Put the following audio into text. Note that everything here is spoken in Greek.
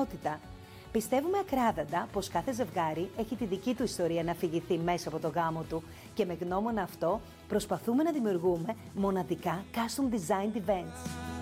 πραγματικότητα. Πιστεύουμε ακράδαντα πως κάθε ζευγάρι έχει τη δική του ιστορία να αφηγηθεί μέσα από το γάμο του και με γνώμονα αυτό προσπαθούμε να δημιουργούμε μοναδικά custom designed events.